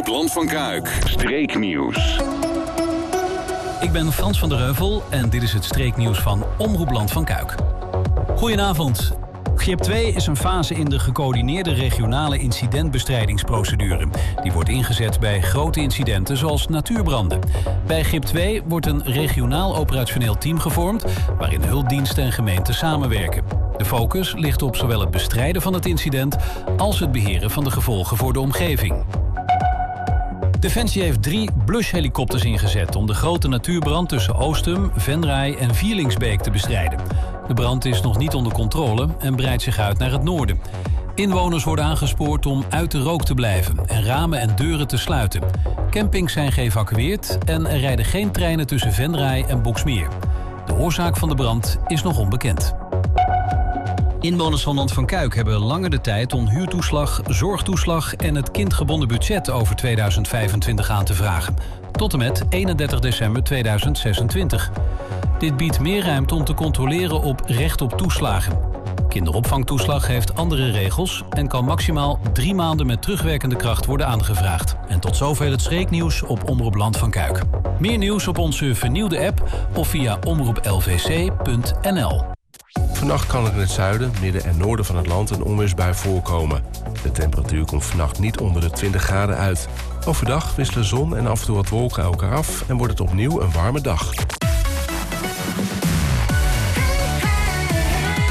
Omroep Land van Kuik. Streeknieuws. Ik ben Frans van der Heuvel en dit is het streeknieuws van Omroep Land van Kuik. Goedenavond. GIP 2 is een fase in de gecoördineerde regionale incidentbestrijdingsprocedure. Die wordt ingezet bij grote incidenten zoals natuurbranden. Bij GIP 2 wordt een regionaal operationeel team gevormd waarin hulpdiensten en gemeenten samenwerken. De focus ligt op zowel het bestrijden van het incident als het beheren van de gevolgen voor de omgeving. Defensie heeft 3 blushhelikopters ingezet om de grote natuurbrand tussen Oostum, Venray en Vierlingsbeek te bestrijden. De brand is nog niet onder controle en breidt zich uit naar het noorden. Inwoners worden aangespoord om uit de rook te blijven en ramen en deuren te sluiten. Campings zijn geëvacueerd en er rijden geen treinen tussen Venray en Boxmeer. De oorzaak van de brand is nog onbekend. Inwoners van Land van Kuik hebben langer de tijd om huurtoeslag, zorgtoeslag en het kindgebonden budget over 2025 aan te vragen. Tot en met 31 december 2026. Dit biedt meer ruimte om te controleren op recht op toeslagen. Kinderopvangtoeslag heeft andere regels en kan maximaal 3 maanden met terugwerkende kracht worden aangevraagd. En tot zover het streeknieuws op Omroep Land van Kuik. Meer nieuws op onze vernieuwde app of via omroeplvc.nl. Vannacht kan er in het zuiden, midden en noorden van het land een onweersbui voorkomen. De temperatuur komt vannacht niet onder de 20 graden uit. Overdag wisselen zon en af en toe wat wolken elkaar af en wordt het opnieuw een warme dag.